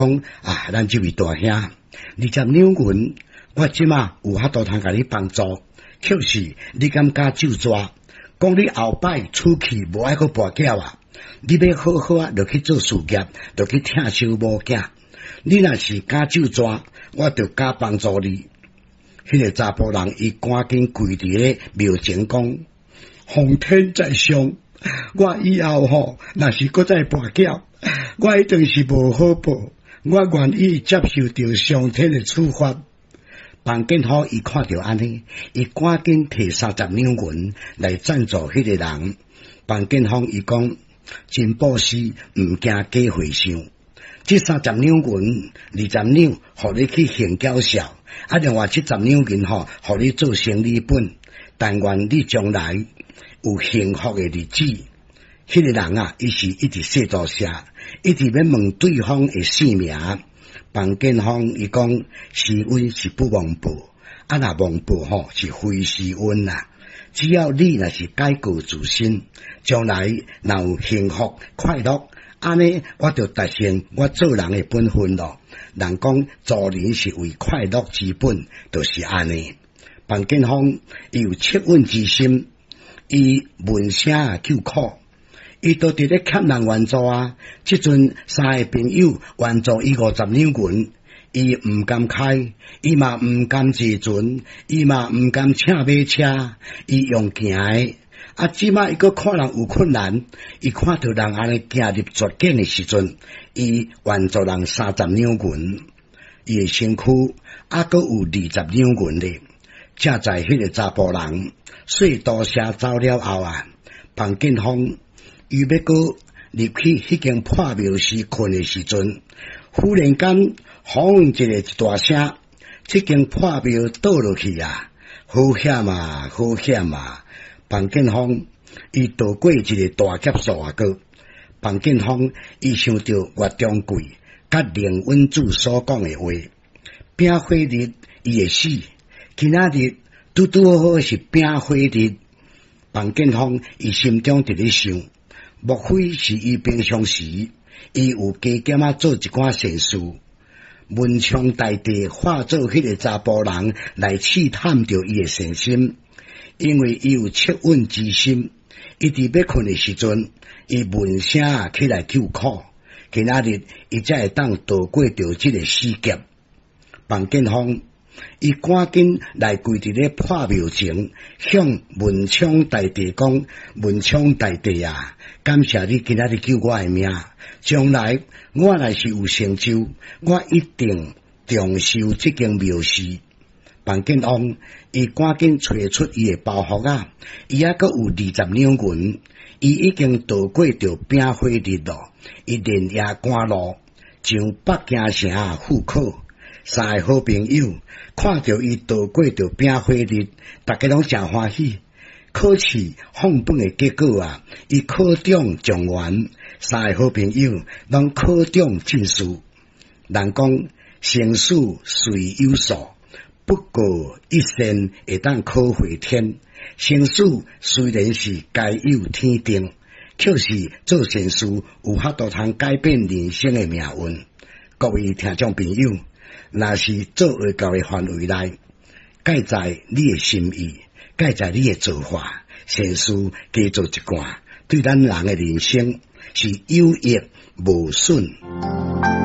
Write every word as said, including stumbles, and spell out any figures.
讲啊，咱这位大兄，二十两银，我即马有法度通甲你帮助，确实你敢加就抓，讲你后摆出去无爱个跋筊啊，你要好好啊，就去做事业，就去疼惜某囝。你若是加就抓，我就加帮助你。迄、那个查甫人伊赶紧跪伫咧庙前讲：皇天在上，我以后吼，若是搁再跋筊，我一定是无好报。我愿意接受着上天的处罚。房建好伊看到安尼，伊赶紧摕三十两银来赞助迄个人。房建芳伊讲：真布施，毋惊假回想。这三十两银，二十两，互你去行缴销；啊，另外七十两银吼，互你做生理本。但愿你将来有幸福的日子。迄、那个人啊，伊是一直写作写。一直要问对方的姓名，房建芳伊讲时运是不忘报，啊若忘报吼是非时运啦。只要你若是改过自新，将来若有幸福快乐，安尼我就达成我做人的本分咯。人讲做人是为快乐之本，就是安尼。房建芳伊有恻隐之心，伊闻声救苦。伊都伫咧欠人援助啊！即阵三个朋友援助伊五十两银，伊毋甘开，伊嘛毋甘自存，伊嘛毋甘请马车，伊用行诶。啊，即摆伊搁看人有困难，伊看到人安尼行入绝境诶时阵，伊援助人三十两银，伊诶身躯还搁有二十两银咧。正在迄个查甫人说多谢走了后啊，房建芳。伊要搁入去迄间破庙时困的时阵，忽然间轰一个一大声，这间破庙倒落去啊！好险啊！好险啊！房建芳伊渡过一个大劫数啊个，房建芳伊想到岳中贵甲凌允主所讲的话，饼火日伊会死，今仔日拄拄好好是饼火日。房建芳伊心中伫咧想。莫非是伊平常时，伊有加减啊做一寡善事，文昌大帝化作迄个查甫人来试探着伊的善心，因为伊有恻隐之心，伊伫要困的时阵，伊闻声起来救苦，今仔日伊才会当渡过着即个死劫。房建芳伊赶紧来跪伫咧破庙前，向文昌大帝讲：文昌大帝啊！感谢你今仔日救我的命，将来我若是有成就，我一定重修这间庙寺。房建芳伊赶紧找出伊的包袱啊，伊还阁有二十两银，伊已经渡过着饼火日咯，伊连夜赶路上北京城赴考。三个好朋友看到伊渡过着饼火日，大家拢真欢喜。考试放榜的结果啊，伊考中状元，三个好朋友拢考中进士。人讲成事虽有数，不过一生会当考回天。成事虽然是该有天定，却是做善事有法度通改变人生的命运。各位听众朋友，若是做会到的范围内，介在你的心意。介在你的做法，善事加做一寡，对咱人的人生是有益无损。